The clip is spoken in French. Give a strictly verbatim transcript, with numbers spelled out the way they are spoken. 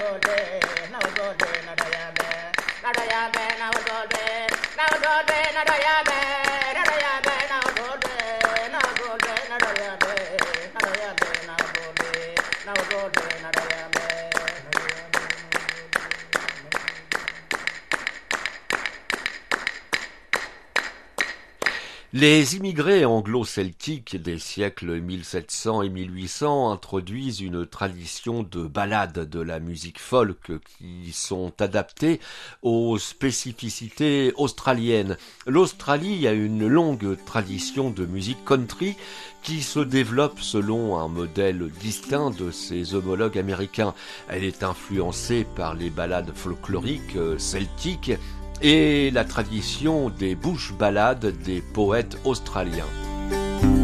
Les immigrés anglo-celtiques des siècles mille sept cents et mille huit cents introduisent une tradition de ballades de la musique folk qui sont adaptées aux spécificités australiennes. L'Australie a une longue tradition de musique country qui se développe selon un modèle distinct de ses homologues américains. Elle est influencée par les ballades folkloriques celtiques et la tradition des bush ballades des poètes australiens.